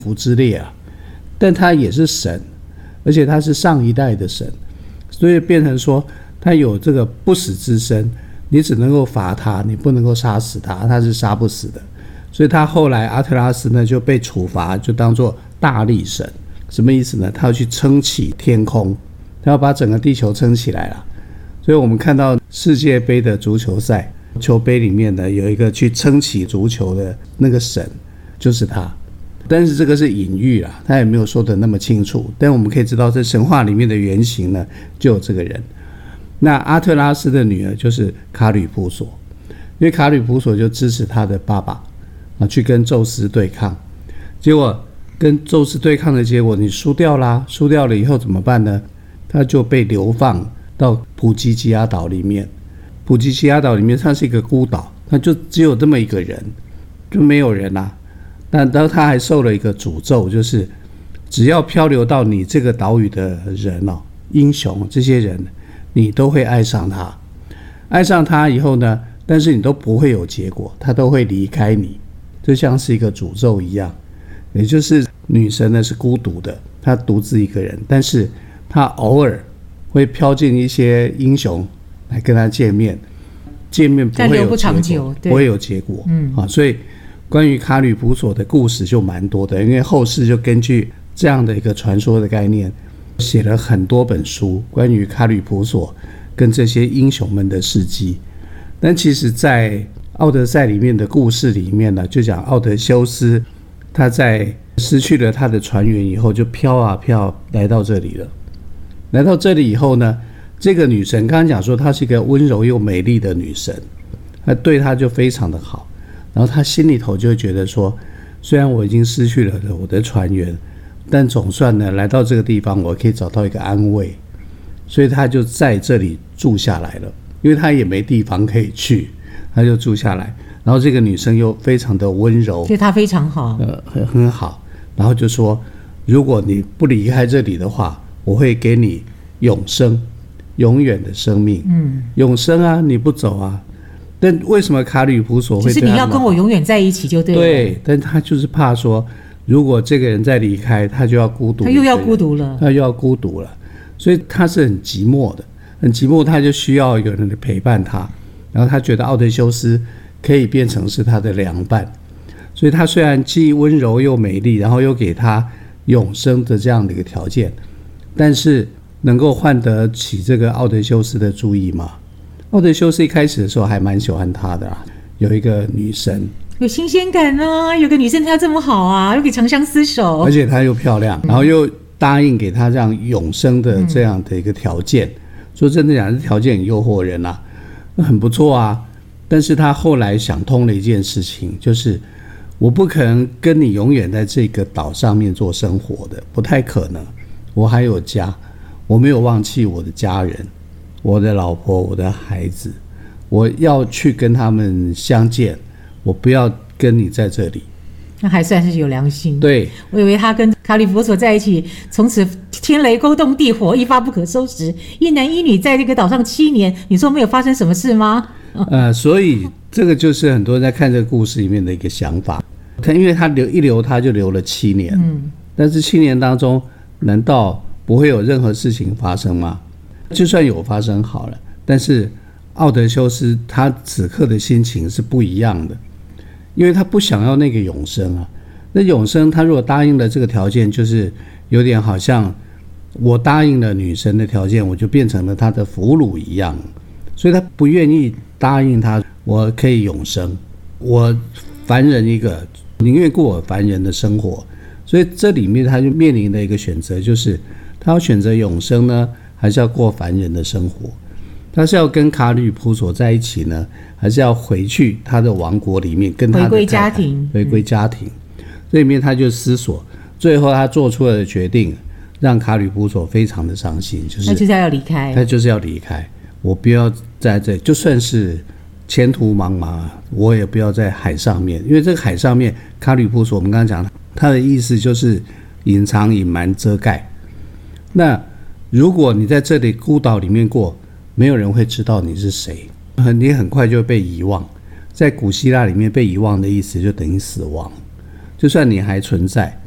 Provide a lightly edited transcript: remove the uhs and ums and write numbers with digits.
福之列啊，但他也是神，而且他是上一代的神，所以变成说他有这个不死之身，你只能够罚他，你不能够杀死他，他是杀不死的。所以他后来阿特拉斯呢就被处罚，就当作大力神。什么意思呢？他要去撑起天空，他要把整个地球撑起来了。所以我们看到世界杯的足球赛，球杯里面呢有一个去撑起足球的那个神，就是他。但是这个是隐喻啦，他也没有说的那么清楚。但我们可以知道，在神话里面的原型呢，就有这个人。那阿特拉斯的女儿就是卡吕普索，因为卡吕普索就支持他的爸爸去跟宙斯对抗，结果跟宙斯对抗的结果，你输掉啦，输掉了以后怎么办呢？他就被流放到普吉吉亚岛里面。普吉吉亚岛里面它是一个孤岛，它就只有这么一个人，就没有人啦。但他还受了一个诅咒，就是只要漂流到你这个岛屿的人英雄这些人，你都会爱上他。爱上他以后呢，但是你都不会有结果，他都会离开你，就像是一个诅咒一样。也就是女神呢是孤独的，她独自一个人，但是她偶尔会飘进一些英雄来跟她见面不会有结果，不会有结果。所以关于卡吕普索的故事就蛮多的，因为后世就根据这样的一个传说的概念，写了很多本书关于卡吕普索跟这些英雄们的事迹。但其实在奥德赛里面的故事里面呢，就讲奥德修斯他在失去了他的船员以后，就飘啊飘来到这里了。来到这里以后呢，这个女神刚刚讲说她是一个温柔又美丽的女神，她对她就非常的好。然后她心里头就会觉得说，虽然我已经失去了我的船员，但总算呢来到这个地方我可以找到一个安慰，所以她就在这里住下来了。因为她也没地方可以去，她就住下来。然后这个女生又非常的温柔， 对她非常好， 很好。然后就说，如果你不离开这里的话，我会给你永生，永远的生命。永生啊，你不走啊。但为什么卡吕普索会对他就是你要跟我永远在一起就对了。 对，但他就是怕说，如果这个人再离开，他就要孤独， 他又要孤独了， 他又要孤独了。所以他是很寂寞的，很寂寞，他就需要有人陪伴他。然后他觉得奥德修斯可以变成是他的良伴，所以他虽然既温柔又美丽，然后又给他永生的这样的一个条件，但是能够换得起这个奥德修斯的注意吗？奥德修斯一开始的时候还蛮喜欢他的有一个女神， 有新鲜感啊，有个女生她这么好啊，又可以长相厮守， 而且她又漂亮，然后又答应给他这样永生的这样的一个条件。说真的讲，这条件很诱惑人啊，很不错啊。但是他后来想通了一件事情，就是我不可能跟你永远在这个岛上面做生活的，不太可能。我还有家，我没有忘记我的家人，我的老婆，我的孩子，我要去跟他们相见，我不要跟你在这里。 那还算是有良心。 对， 我以为他跟卡吕普索在一起，从此天雷勾动地火，一发不可收拾，一男一女在这个岛上7年，你说没有发生什么事吗？ 所以这个就是很多人在看这个故事里面的一个想法。因为他留他就留了7年，但是7年当中，难道不会有任何事情发生吗？就算有发生好了，但是奥德修斯他此刻的心情是不一样的，因为他不想要那个永生啊。那永生他如果答应了这个条件，就是有点好像我答应了女神的条件，我就变成了他的俘虏一样，所以他不愿意答应他，我可以永生，我凡人一个，宁愿过我凡人的生活。所以这里面他就面临的一个选择，就是他要选择永生呢，还是要过凡人的生活？他是要跟卡吕普索在一起呢，还是要回去他的王国里面跟他的回归家庭？ 回归家庭。这里面他就思索，最后他做出了决定，让卡吕普索非常的伤心，就是他就是要离开， 他就是要离开，我不要在这，就算是前途茫茫，我也不要在海上面，因为这个海上面，卡吕普索我们刚刚讲，他的意思就是隐藏、隐瞒、遮盖。那如果你在这里孤岛里面过，没有人会知道你是谁，你很快就会被遗忘。在古希腊里面，被遗忘的意思就等于死亡。就算你还存在，